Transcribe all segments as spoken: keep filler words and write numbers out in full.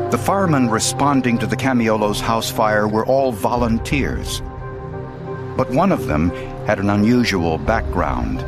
The firemen responding to the Camiolo's house fire were all volunteers. But one of them had an unusual background.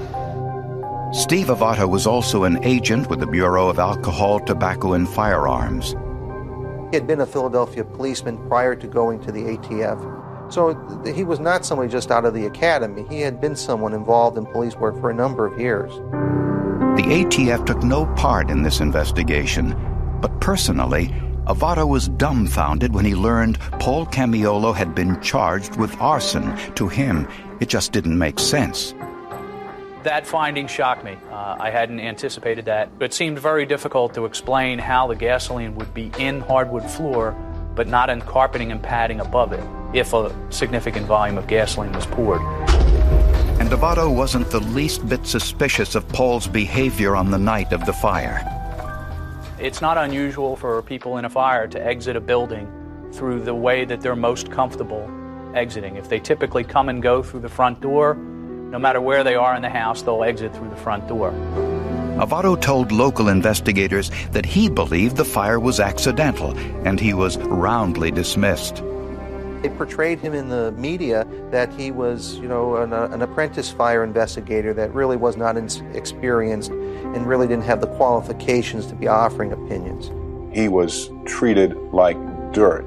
Steve Avato was also an agent with the Bureau of Alcohol, Tobacco, and Firearms. He had been a Philadelphia policeman prior to going to the A T F. So he was not somebody just out of the academy. He had been someone involved in police work for a number of years. The A T F took no part in this investigation, but personally, Avato was dumbfounded when he learned Paul Camiolo had been charged with arson. To him, it just didn't make sense. That finding shocked me. Uh, I hadn't anticipated that. It seemed very difficult to explain how the gasoline would be in hardwood floor, but not in carpeting and padding above it, if a significant volume of gasoline was poured. And Avato wasn't the least bit suspicious of Paul's behavior on the night of the fire. It's not unusual for people in a fire to exit a building through the way that they're most comfortable exiting. If they typically come and go through the front door, no matter where they are in the house, they'll exit through the front door. Avato told local investigators that he believed the fire was accidental, and he was roundly dismissed. They portrayed him in the media that he was, you know, an, uh, an apprentice fire investigator that really was not in- experienced and really didn't have the qualifications to be offering opinions. He was treated like dirt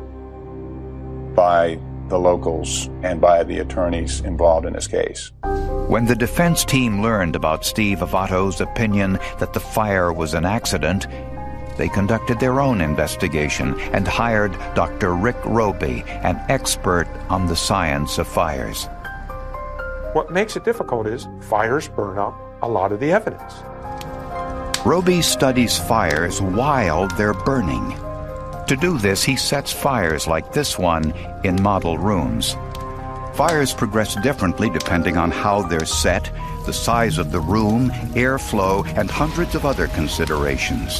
by the locals and by the attorneys involved in this case. When the defense team learned about Steve Avato's opinion that the fire was an accident, they conducted their own investigation and hired Doctor Rick Roby, an expert on the science of fires. What makes it difficult is fires burn up a lot of the evidence. Roby studies fires while they're burning. To do this, he sets fires like this one in model rooms. Fires progress differently depending on how they're set, the size of the room, airflow, and hundreds of other considerations.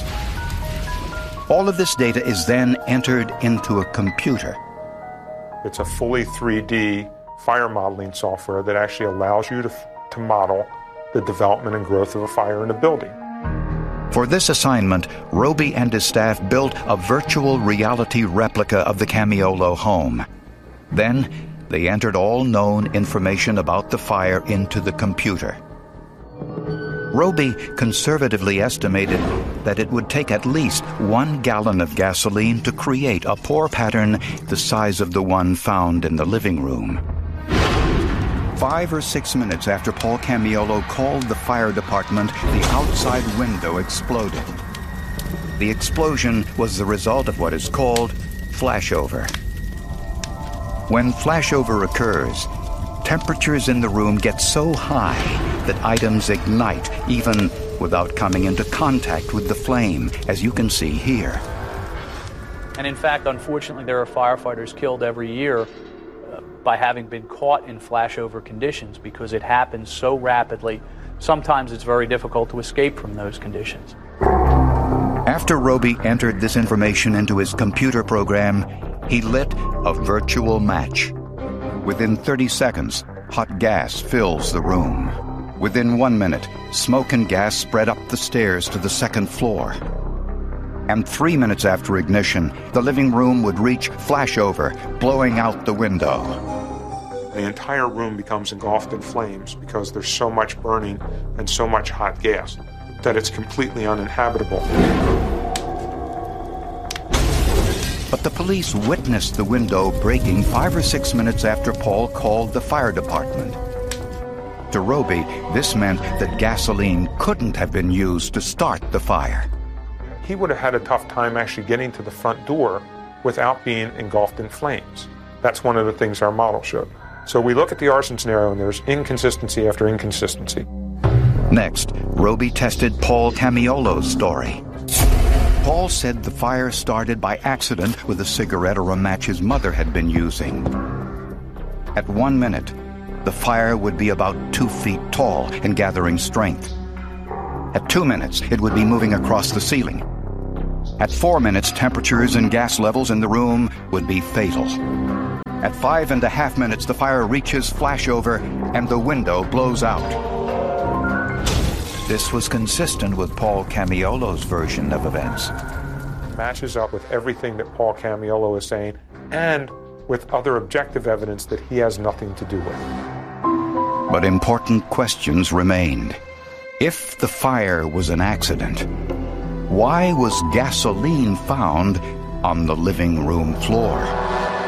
All of this data is then entered into a computer. It's a fully three D fire modeling software that actually allows you to, to model the development and growth of a fire in a building. For this assignment, Roby and his staff built a virtual reality replica of the Camiolo home. Then, they entered all known information about the fire into the computer. Roby conservatively estimated that it would take at least one gallon of gasoline to create a pour pattern the size of the one found in the living room. Five or six minutes after Paul Camiolo called the fire department, the outside window exploded. The explosion was the result of what is called flashover. When flashover occurs, temperatures in the room get so high that items ignite even without coming into contact with the flame, as you can see here. And in fact, unfortunately, there are firefighters killed every year uh, by having been caught in flashover conditions because it happens so rapidly. Sometimes it's very difficult to escape from those conditions. After Roby entered this information into his computer program, he lit a virtual match. Within thirty seconds, hot gas fills the room. Within one minute, smoke and gas spread up the stairs to the second floor. And three minutes after ignition, the living room would reach flashover, blowing out the window. The entire room becomes engulfed in flames because there's so much burning and so much hot gas that it's completely uninhabitable. But the police witnessed the window breaking five or six minutes after Paul called the fire department. To Roby, this meant that gasoline couldn't have been used to start the fire. He would have had a tough time actually getting to the front door without being engulfed in flames. That's one of the things our model showed. So we look at the arson scenario and there's inconsistency after inconsistency. Next, Roby tested Paul Camiolo's story. Paul said the fire started by accident with a cigarette or a match his mother had been using. At one minute, the fire would be about two feet tall and gathering strength. At two minutes, it would be moving across the ceiling. At four minutes, temperatures and gas levels in the room would be fatal. At five and a half minutes, the fire reaches flashover and the window blows out. This was consistent with Paul Camiolo's version of events. matches up with everything that Paul Camiolo is saying and with other objective evidence that he has nothing to do with. But important questions remained. If the fire was an accident, why was gasoline found on the living room floor?